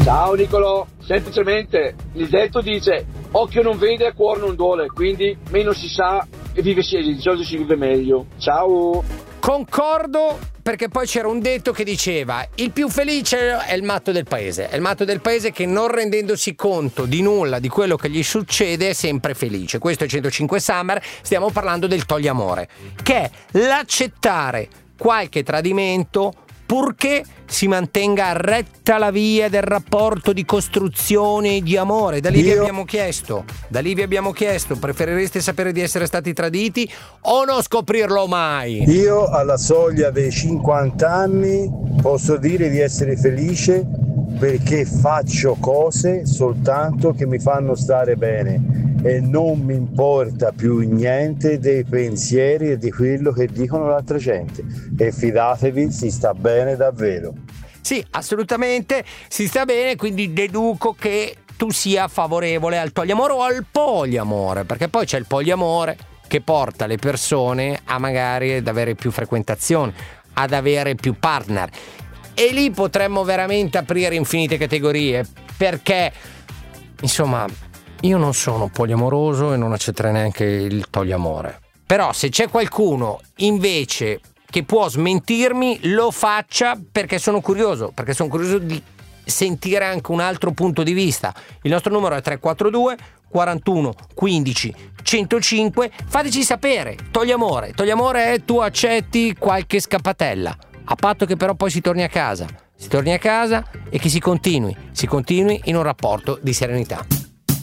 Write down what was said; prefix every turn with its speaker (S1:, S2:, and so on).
S1: Ciao Nicolò, semplicemente il detto dice occhio non vede, cuore non duole, quindi meno si sa e di solito si vive meglio. Ciao.
S2: Concordo, perché poi c'era un detto che diceva il più felice è il matto del paese, è il matto del paese che non rendendosi conto di nulla di quello che gli succede è sempre felice. Questo è 105 Summer, stiamo parlando del togliamore, che è l'accettare qualche tradimento purché si mantenga retta la via del rapporto di costruzione e di amore. Da lì vi abbiamo chiesto, preferireste sapere di essere stati traditi o non scoprirlo mai?
S3: Io alla soglia dei 50 anni posso dire di essere felice perché faccio cose soltanto che mi fanno stare bene e non mi importa più niente dei pensieri e di quello che dicono l'altra gente, e fidatevi, si sta bene davvero.
S2: Sì, assolutamente si sta bene, quindi deduco che tu sia favorevole al togliamore o al poliamore, perché poi c'è il poliamore che porta le persone a magari ad avere più frequentazione, ad avere più partner, e lì potremmo veramente aprire infinite categorie, perché insomma io non sono poliamoroso e non accetterei neanche il togliamore, però se c'è qualcuno invece che può smentirmi lo faccia, perché sono curioso di sentire anche un altro punto di vista. Il nostro numero è 342 41 15 105. Fateci sapere, togliamore è tu accetti qualche scappatella, a patto che però poi si torni a casa e che si continui in un rapporto di serenità.